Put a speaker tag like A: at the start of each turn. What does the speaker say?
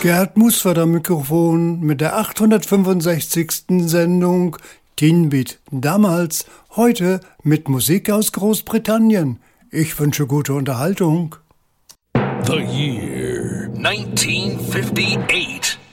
A: Gerd Musford am Mikrofon mit der 865. Sendung Teen Beat. Damals, heute mit Musik aus Großbritannien. Ich wünsche gute Unterhaltung.
B: The year 1958.